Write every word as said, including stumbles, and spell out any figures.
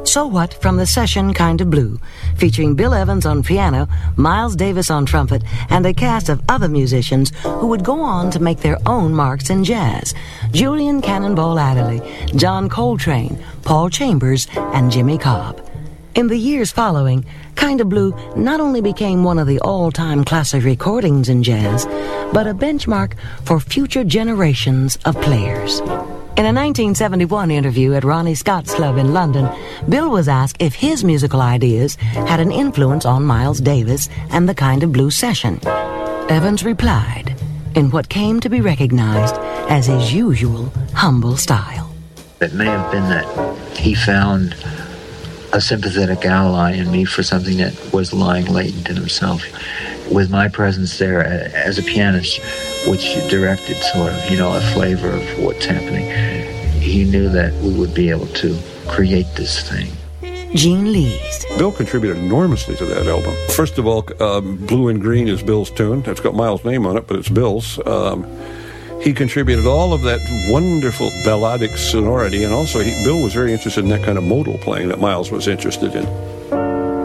So What from the session Kind of Blue, featuring Bill Evans on piano, Miles Davis on trumpet, and a cast of other musicians who would go on to make their own marks in jazz. Julian Cannonball Adderley, John Coltrane, Paul Chambers, and Jimmy Cobb. In the years following, Kind of Blue not only became one of the all-time classic recordings in jazz, but a benchmark for future generations of players. In a nineteen seventy-one interview at Ronnie Scott's Club in London, Bill was asked if his musical ideas had an influence on Miles Davis and the Kind of Blue session. Evans replied in what came to be recognized as his usual humble style. It may have been that he found a sympathetic ally in me for something that was lying latent in himself. With my presence there as a pianist, which directed sort of, you know, a flavor of what's happening, he knew that we would be able to create this thing. Gene Lees. Bill contributed enormously to that album. First of all, um, Blue and Green is Bill's tune. It's got Miles' name on it, but it's Bill's. Um, he contributed all of that wonderful balladic sonority, and also he, Bill was very interested in that kind of modal playing that Miles was interested in.